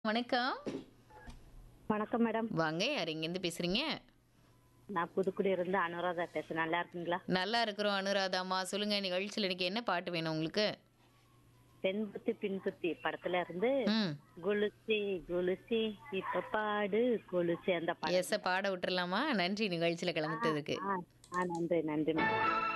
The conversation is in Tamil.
வணக்கம். வணக்கம் மேடம். வாங்க. யார் எங்கேருந்து பேசுறீங்க? நான் புதுக்குடியிருந்து அனுராதா பேசுறேன். நல்லா இருக்கீங்களா? நல்லா இருக்கிறோம் அனுராதாம்மா. சொல்லுங்க நிகழ்ச்சியில இன்னைக்கு என்ன பாட்டு வேணும் உங்களுக்கு? பெண்புத்தி பின்புத்தி படத்துல இருந்து ம். குலுசி குலுசி இப்ப பாடு கொலுசி அந்த படம் எஸ்ஸ பாட விட்டுறலாமா? நன்றி நிகழ்ச்சியில ஆ கலந்துட்டதுக்கு. ஆ ஆ நன்றி நன்றி மேடம்.